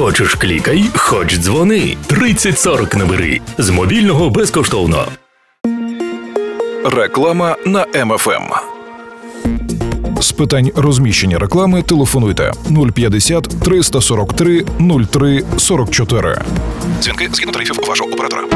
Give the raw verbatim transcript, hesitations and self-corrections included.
Хочеш клікай, хоч дзвони. тридцять сорок набери. З мобільного безкоштовно. Реклама на Ем Еф Ем. З питань розміщення реклами телефонуйте нуль п'ятдесят триста сорок три нуль три сорок чотири. Дзвінки згідно тарифів вашого оператора.